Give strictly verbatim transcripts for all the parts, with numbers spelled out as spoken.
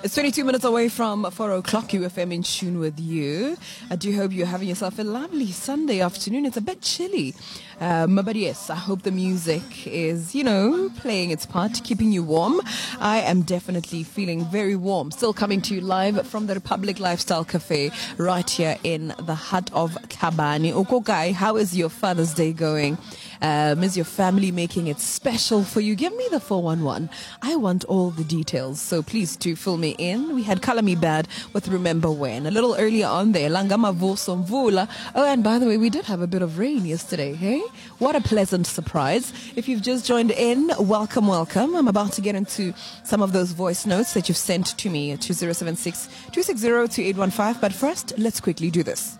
It's twenty-two minutes away from four o'clock. U F M in tune with you. I do hope you're having yourself a lovely Sunday afternoon. It's a bit chilly. Um, but yes, I hope the music is, you know, playing its part, keeping you warm. I am definitely feeling very warm. Still coming to you live from the Republic Lifestyle Cafe right here in the heart of Kabani. Okokai, how is your Father's Day going? Um, is your family making it special for you? Give me the four one one. I want all the details. So please do fill me in. We had Color Me Bad with Remember When. A little earlier on there, Langama Vuso Mvula. Oh, and by the way, we did have a bit of rain yesterday, hey? What a pleasant surprise. If you've just joined in, welcome, welcome. I'm about to get into some of those voice notes that you've sent to me at two zero seven six, two six zero, two eight one five. But first, let's quickly do this.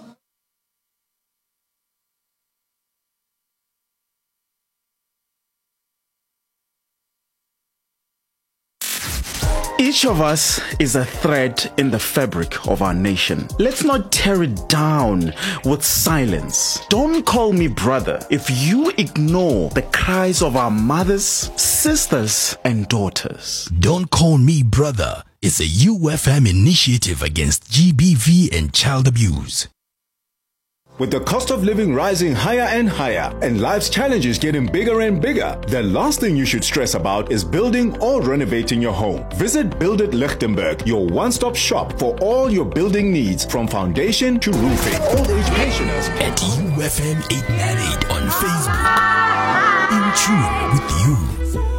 Each of us is a thread in the fabric of our nation. Let's not tear it down with silence. Don't call me brother if you ignore the cries of our mothers, sisters, and daughters. Don't Call Me Brother is a U F M initiative against G B V and child abuse. With the cost of living rising higher and higher and life's challenges getting bigger and bigger, the last thing you should stress about is building or renovating your home. Visit Build It Lichtenberg, your one-stop shop for all your building needs, from foundation to roofing. Old age pensioners At U F M eight ninety-eight on Facebook. In tune with you.